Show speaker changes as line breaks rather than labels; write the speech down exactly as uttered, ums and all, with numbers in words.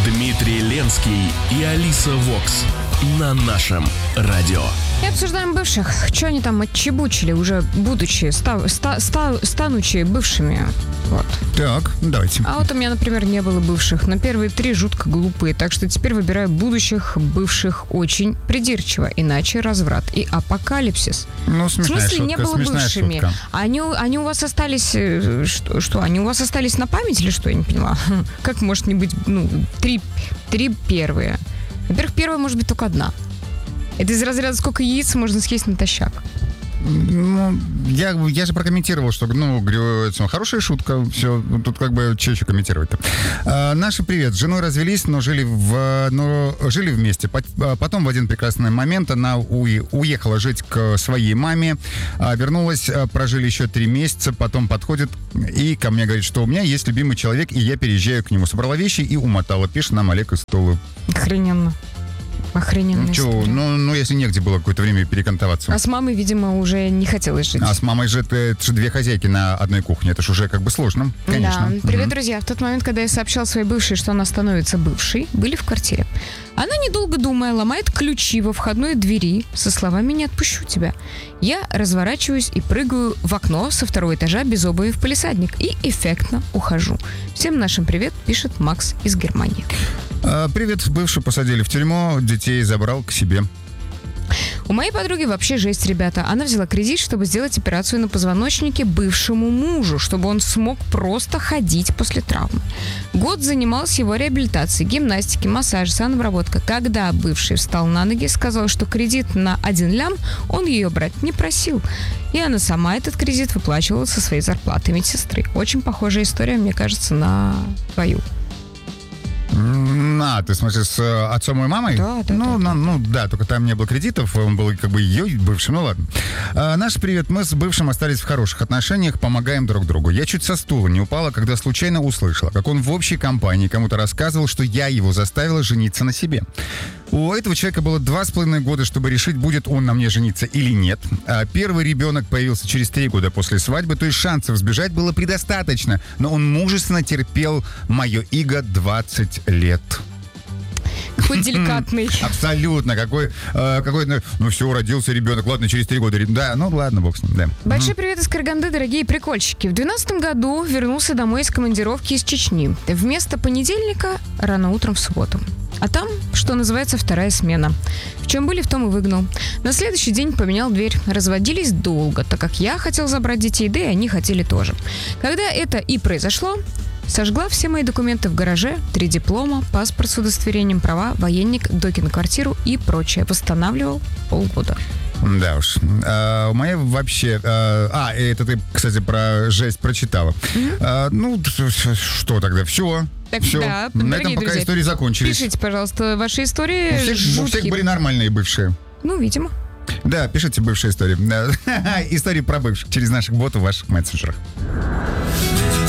Дмитрий Ленский и Алиса Вокс на нашем радио.
И обсуждаем бывших. Что они там отчебучили, уже будучи, став, ста, ста, станучи бывшими. Вот.
Так, давайте.
А вот у меня, например, не было бывших. Но первые три жутко глупые. Так что теперь выбираю будущих бывших очень придирчиво. Иначе разврат и апокалипсис.
Ну, смешная
В смысле,
шутка,
не было бывшими?
Шутка.
Они, они у вас остались... Что, что? Они у вас остались на память или что? Я не поняла. Как может не быть, ну, три, три первые? Во-первых, первая может быть только одна. Это из разряда сколько яиц можно съесть натощак.
Ну, я, я же прокомментировал, что, ну, говорю, хорошая шутка, все, тут как бы что еще комментировать-то. А, Наши привет. С женой развелись, но жили, в, но жили вместе. Потом в один прекрасный момент она уехала жить к своей маме, вернулась, прожили еще три месяца, потом подходит и ко мне говорит, что у меня есть любимый человек, и я переезжаю к нему. Собрала вещи и умотала. Пишет нам Олег из Тулы.
Охрененно. Охрененная
ну, чё,
история.
ну, ну, если негде было какое-то время перекантоваться.
А с мамой, видимо, уже не хотелось жить.
А с мамой же это, это же две хозяйки на одной кухне. Это же уже как бы сложно, конечно.
Да. Привет,
угу.
друзья. В тот момент, когда я сообщал своей бывшей, что она становится бывшей, были в квартире. Она, недолго думая, ломает ключи во входной двери со словами «не отпущу тебя». Я разворачиваюсь и прыгаю в окно со второго этажа без обуви в палисадник и эффектно ухожу. Всем нашим привет, пишет Макс из Германии.
А, привет, бывшую посадили в тюрьму, детей забрал к себе.
У моей подруги вообще жесть, ребята. Она взяла кредит, чтобы сделать операцию на позвоночнике бывшему мужу, чтобы он смог просто ходить после травмы. Год занималась его реабилитацией, гимнастикой, массаж, санобработка. Когда бывший встал на ноги, сказал, что кредит на один лям он ее брать не просил. И она сама этот кредит выплачивала со своей зарплаты медсестры. Очень похожая история, мне кажется, на твою.
А, ты смотришь, с отцом и мамой?
Да, да,
ну,
да.
Ну, ну, да, только там не было кредитов, он был как бы ее бывшим, ну ладно. А, наш привет, мы с бывшим остались в хороших отношениях, помогаем друг другу. Я чуть со стула не упала, когда случайно услышала, как он в общей компании кому-то рассказывал, что я его заставила жениться на себе. У этого человека было два с половиной года, чтобы решить, будет он на мне жениться или нет. А первый ребенок появился через три года после свадьбы, то есть шансов сбежать было предостаточно, но он мужественно терпел мое иго двадцать лет.
Какой деликатный.
Абсолютно. Какой, э, какой, ну все, родился ребенок, ладно, через три года. Да, ну ладно, бог с ним, да.
Большой привет из Караганды, дорогие прикольщики. В двенадцатом году вернулся домой из командировки из Чечни. Вместо понедельника рано утром в субботу. А там, что называется, вторая смена. В чем были, в том и выгнал. На следующий день поменял дверь. Разводились долго, так как я хотел забрать детей, да и они хотели тоже. Когда это и произошло, сожгла все мои документы в гараже, три диплома, паспорт с удостоверением, права, военник, доки на квартиру и прочее. Восстанавливал полгода.
Да уж. А, у моей вообще... А, а, это ты, кстати, про жесть прочитала. Mm-hmm. А, ну, что тогда? Все.
Так,
все.
Да,
на этом пока
друзья,
истории закончились.
Пишите, пожалуйста, ваши истории.
У всех, у всех были нормальные бывшие.
Ну, видимо.
Да, пишите бывшие истории. Истории про бывших через наших ботов в ваших мессенджерах.